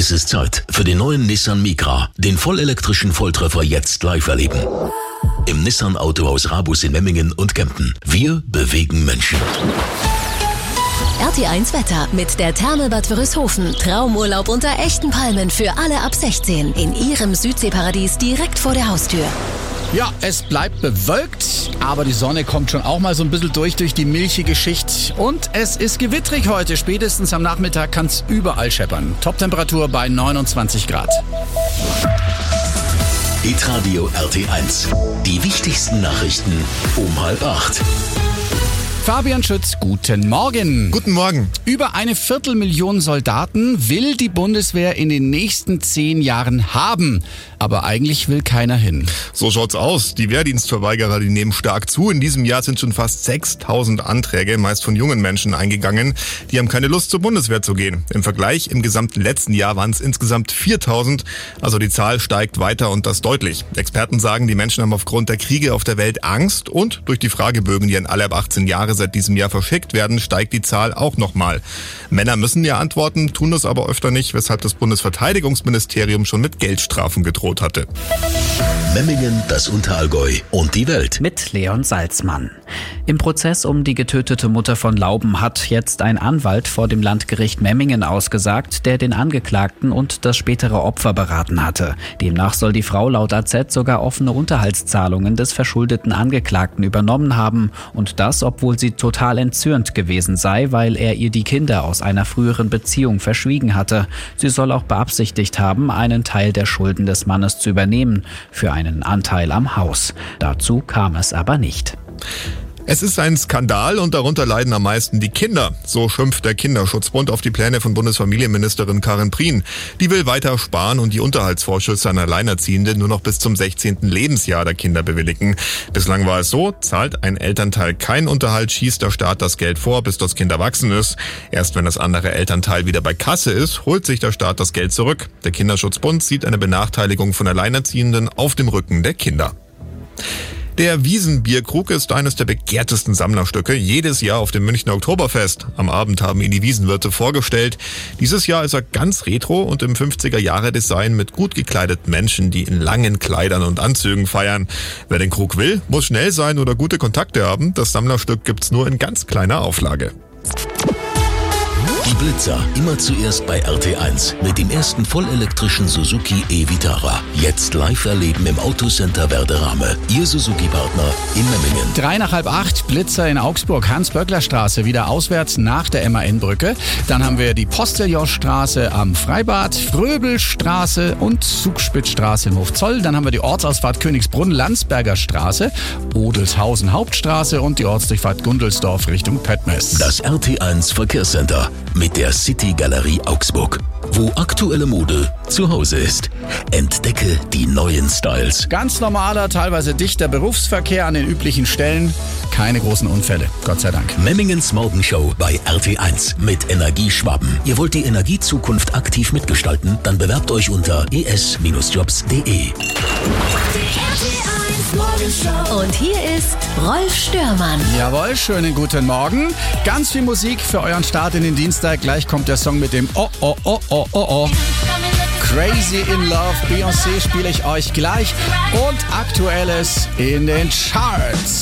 Es ist Zeit für den neuen Nissan Micra, den vollelektrischen Volltreffer jetzt live erleben. Im Nissan Autohaus Rabus in Memmingen und Kempten. Wir bewegen Menschen. RT1 Wetter mit der Therme-Bad Wörishofen. Traumurlaub unter echten Palmen für alle ab 16 in Ihrem Südseeparadies direkt vor der Haustür. Ja, es bleibt bewölkt, aber die Sonne kommt schon auch mal so ein bisschen durch die milchige Schicht. Und es ist gewittrig heute. Spätestens am Nachmittag kann es überall scheppern. Toptemperatur bei 29 Grad. Hitradio RT1. Die wichtigsten Nachrichten um 7:30. Fabian Schütz, guten Morgen. Guten Morgen. Über 250.000 Soldaten will die Bundeswehr in den nächsten 10 Jahren haben. Aber eigentlich will keiner hin. So schaut's aus. Die Wehrdienstverweigerer, die nehmen stark zu. In diesem Jahr sind schon fast 6.000 Anträge, meist von jungen Menschen, eingegangen. Die haben keine Lust, zur Bundeswehr zu gehen. Im Vergleich, im gesamten letzten Jahr waren es insgesamt 4.000. Also die Zahl steigt weiter und das deutlich. Experten sagen, die Menschen haben aufgrund der Kriege auf der Welt Angst. Und durch die Fragebögen, die an alle ab 18 Jahre seit diesem Jahr verschickt werden, steigt die Zahl auch nochmal. Männer müssen ja antworten, tun das aber öfter nicht, weshalb das Bundesverteidigungsministerium schon mit Geldstrafen gedroht hatte. Memmingen, das Unterallgäu und die Welt. Mit Leon Salzmann. Im Prozess um die getötete Mutter von Lauben hat jetzt ein Anwalt vor dem Landgericht Memmingen ausgesagt, der den Angeklagten und das spätere Opfer beraten hatte. Demnach soll die Frau laut AZ sogar offene Unterhaltszahlungen des verschuldeten Angeklagten übernommen haben und das, obwohl sie total entzürnt gewesen sei, weil er ihr die Kinder aus einer früheren Beziehung verschwiegen hatte. Sie soll auch beabsichtigt haben, einen Teil der Schulden des Mannes zu übernehmen, für einen Anteil am Haus. Dazu kam es aber nicht. Es ist ein Skandal und darunter leiden am meisten die Kinder. So schimpft der Kinderschutzbund auf die Pläne von Bundesfamilienministerin Karin Prien. Die will weiter sparen und die Unterhaltsvorschüsse an Alleinerziehende nur noch bis zum 16. Lebensjahr der Kinder bewilligen. Bislang war es so, zahlt ein Elternteil keinen Unterhalt, schießt der Staat das Geld vor, bis das Kind erwachsen ist. Erst wenn das andere Elternteil wieder bei Kasse ist, holt sich der Staat das Geld zurück. Der Kinderschutzbund sieht eine Benachteiligung von Alleinerziehenden auf dem Rücken der Kinder. Der Wiesenbierkrug ist eines der begehrtesten Sammlerstücke jedes Jahr auf dem Münchner Oktoberfest. Am Abend haben ihn die Wiesenwirte vorgestellt. Dieses Jahr ist er ganz retro und im 50er-Jahre-Design mit gut gekleideten Menschen, die in langen Kleidern und Anzügen feiern. Wer den Krug will, muss schnell sein oder gute Kontakte haben. Das Sammlerstück gibt's nur in ganz kleiner Auflage. Die Blitzer, immer zuerst bei RT1 mit dem ersten vollelektrischen Suzuki e-Vitara. Jetzt live erleben im Autocenter Werderame. Ihr Suzuki-Partner in Memmingen. 7:55, Blitzer in Augsburg, Hans-Böckler-Straße, wieder auswärts nach der MAN-Brücke. Dann haben wir die Postillonstraße am Freibad, Fröbelstraße und Zugspitzstraße in Hofzoll. Dann haben wir die Ortsausfahrt Königsbrunn, Landsberger Straße, Odelshausen Hauptstraße und die Ortsdurchfahrt Gundelsdorf Richtung Pöttmes. Das RT1 Verkehrscenter mit der City Galerie Augsburg, wo aktuelle Mode zu Hause ist. Entdecke die neuen Styles. Ganz normaler, teilweise dichter Berufsverkehr an den üblichen Stellen. Keine großen Unfälle, Gott sei Dank. Memmingens Morgenshow bei RT1 mit Energie Schwaben. Ihr wollt die Energiezukunft aktiv mitgestalten? Dann bewerbt euch unter es-jobs.de. Und hier ist Rolf Störmann. Jawohl, schönen guten Morgen. Ganz viel Musik für euren Start in den Dienstag. Gleich kommt der Song mit dem Oh. Crazy in Love. Beyoncé spiele ich euch gleich. Und Aktuelles in den Charts.